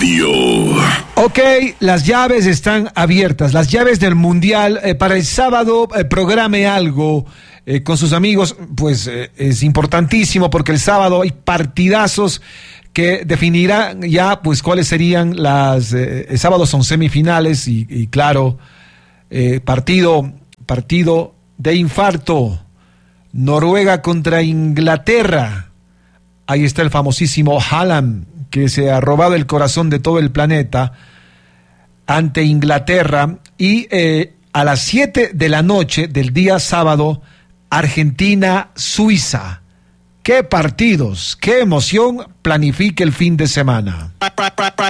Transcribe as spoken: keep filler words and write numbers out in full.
Radio. Ok, las llaves están abiertas, las llaves del Mundial. Eh, para el sábado, eh, programe algo eh, con sus amigos, pues eh, es importantísimo porque el sábado hay partidazos que definirán ya pues cuáles serían las... Eh, el sábado son semifinales y, y claro, eh, partido, partido de infarto. Noruega contra Inglaterra. Ahí está el famosísimo Haaland, que se ha robado el corazón de todo el planeta ante Inglaterra. Y eh, a las siete de la noche del día sábado, Argentina-Suiza. ¡Qué partidos! ¡Qué emoción! Planifique el fin de semana.